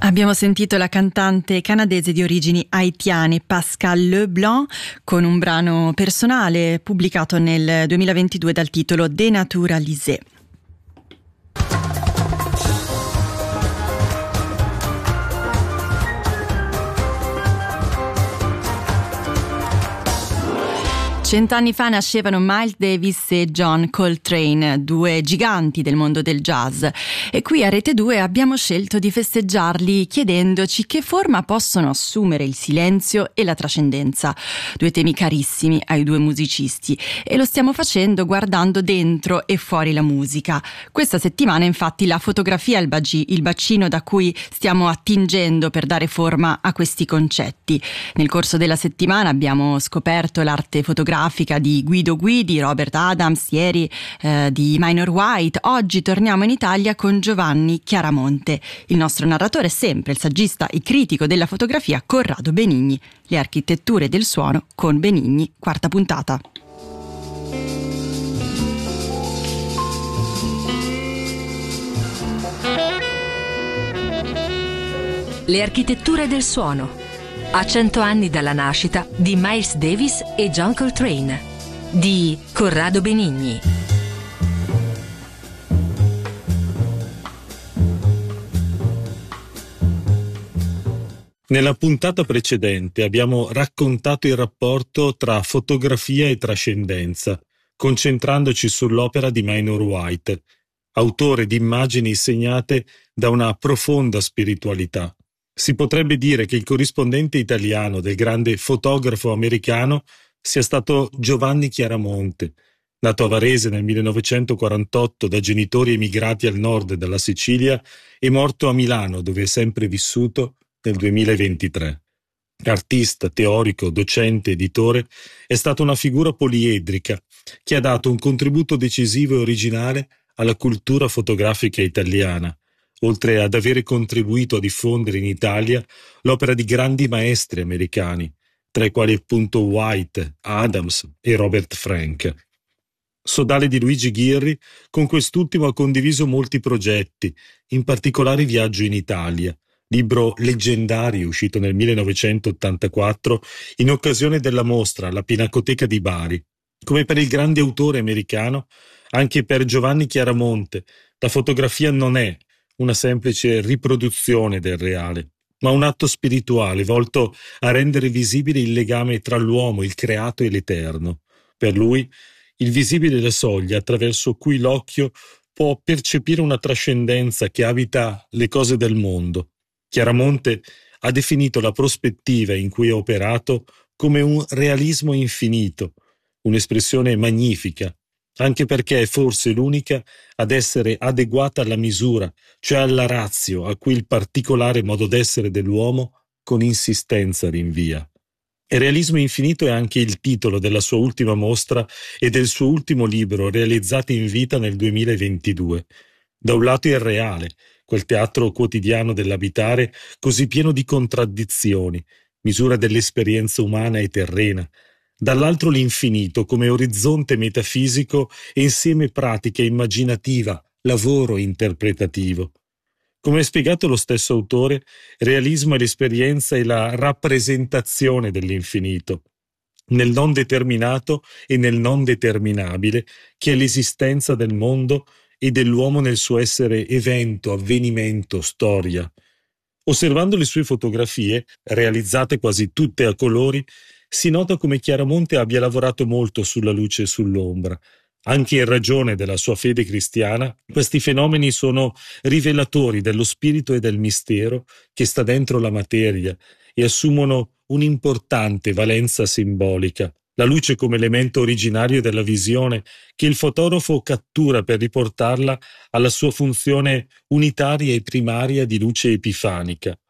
Abbiamo sentito la cantante canadese di origini haitiane Pascal Leblanc con un brano personale pubblicato nel 2022 dal titolo Dénaturalisé. Cent'anni fa nascevano Miles Davis e John Coltrane, due giganti del mondo del jazz, e qui a Rete 2 abbiamo scelto di festeggiarli chiedendoci che forma possono assumere il silenzio e la trascendenza, due temi carissimi ai due musicisti, e lo stiamo facendo guardando dentro e fuori la musica. Questa settimana infatti la fotografia è il bacino da cui stiamo attingendo per dare forma a questi concetti. Nel corso della settimana abbiamo scoperto l'arte fotografica di Guido Guidi, Robert Adams, ieri di Minor White. Oggi torniamo in Italia con Giovanni Chiaramonte. Il nostro narratore è sempre il saggista e critico della fotografia Corrado Benigni. Le architetture del suono con Benigni, quarta puntata. Le architetture del suono. A 100 anni dalla nascita di Miles Davis e John Coltrane, di Corrado Benigni. Nella puntata precedente abbiamo raccontato il rapporto tra fotografia e trascendenza, concentrandoci sull'opera di Minor White, autore di immagini segnate da una profonda spiritualità. Si potrebbe dire che il corrispondente italiano del grande fotografo americano sia stato Giovanni Chiaramonte, nato a Varese nel 1948 da genitori emigrati al nord della Sicilia e morto a Milano, dove è sempre vissuto, nel 2023. Artista, teorico, docente, editore, è stata una figura poliedrica che ha dato un contributo decisivo e originale alla cultura fotografica italiana, oltre ad avere contribuito a diffondere in Italia l'opera di grandi maestri americani, tra i quali appunto White, Adams e Robert Frank. Sodale di Luigi Ghirri, con quest'ultimo ha condiviso molti progetti, in particolare Viaggio in Italia, libro leggendario uscito nel 1984 in occasione della mostra alla Pinacoteca di Bari. Come per il grande autore americano, anche per Giovanni Chiaramonte, la fotografia non è una semplice riproduzione del reale, ma un atto spirituale volto a rendere visibile il legame tra l'uomo, il creato e l'eterno. Per lui, il visibile è la soglia attraverso cui l'occhio può percepire una trascendenza che abita le cose del mondo. Chiaramonte ha definito la prospettiva in cui ha operato come un realismo infinito, un'espressione magnifica, anche perché è forse l'unica ad essere adeguata alla misura, cioè alla ratio a cui il particolare modo d'essere dell'uomo con insistenza rinvia. E Realismo infinito è anche il titolo della sua ultima mostra e del suo ultimo libro realizzato in vita nel 2022. Da un lato il reale, quel teatro quotidiano dell'abitare così pieno di contraddizioni, misura dell'esperienza umana e terrena, dall'altro l'infinito come orizzonte metafisico e insieme pratica immaginativa, lavoro interpretativo. Come ha spiegato lo stesso autore, realismo è l'esperienza e la rappresentazione dell'infinito, nel non determinato e nel non determinabile, che è l'esistenza del mondo e dell'uomo nel suo essere evento, avvenimento, storia. Osservando le sue fotografie, realizzate quasi tutte a colori, si nota come Chiaramonte abbia lavorato molto sulla luce e sull'ombra. Anche in ragione della sua fede cristiana, questi fenomeni sono rivelatori dello spirito e del mistero che sta dentro la materia e assumono un'importante valenza simbolica. La luce come elemento originario della visione che il fotografo cattura per riportarla alla sua funzione unitaria e primaria di luce epifanica.